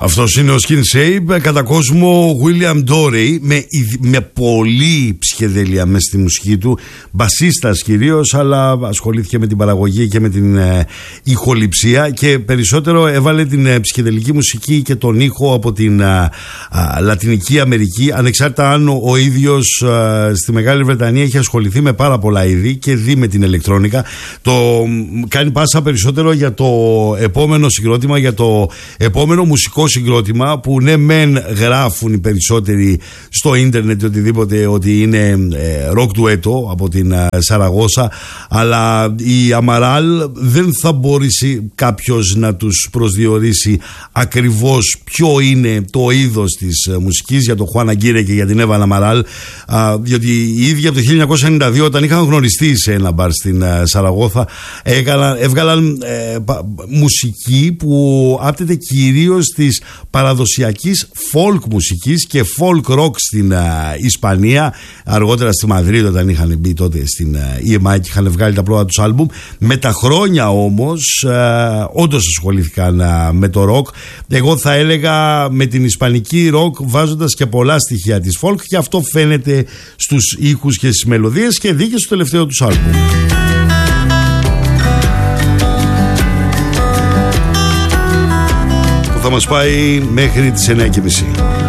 Αυτός είναι ο Skin Shape, κατά κόσμο William Dorey, με πολύ ψυχεδέλεια μες στη μουσική του, μπασίστας κυρίως, αλλά ασχολήθηκε με την παραγωγή και με την ηχοληψία και περισσότερο έβαλε την ψυχεδελική μουσική και τον ήχο από την Λατινική Αμερική, ανεξάρτητα αν ο ίδιος στη Μεγάλη Βρετανία έχει ασχοληθεί με πάρα πολλά είδη και δει με την ηλεκτρόνικα. Το κάνει πάσα περισσότερο για το επόμενο συγκρότημα, για το επόμενο μουσικό συγκρότημα που ναι μεν γράφουν οι περισσότεροι στο ίντερνετ οτιδήποτε ότι είναι ροκ ντουέτο από την Σαραγώσα, αλλά η Αμαράλ δεν θα μπορέσει κάποιος να τους προσδιορίσει ακριβώς ποιο είναι το είδος της μουσικής για τον Χουάν Αγκύρε και για την Έβα Αμαράλ, διότι οι ίδιοι από το 1992 όταν είχαν γνωριστεί σε ένα μπαρ στην Σαραγώθα έβγαλαν μουσική που άπτεται κυρίως της παραδοσιακής folk μουσικής και folk rock στην Ισπανία, αργότερα στη Μαδρίτη όταν είχαν μπει τότε στην EMI και είχαν βγάλει τα πρώτα τους άλμπουμ. Με τα χρόνια όμως όντως ασχολήθηκαν με το rock, εγώ θα έλεγα με την ισπανική rock, βάζοντας και πολλά στοιχεία της folk, και αυτό φαίνεται στους ήχους και στις μελωδίες και δίκαι στο τελευταίο τους άλμπουμ. Θα μας πάει μέχρι τις 9:30.